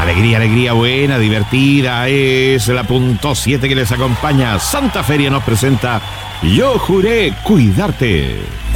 Alegría, alegría buena, divertida, es la punto 7 que les acompaña. Santa Feria nos presenta Yo Juré Cuidarte.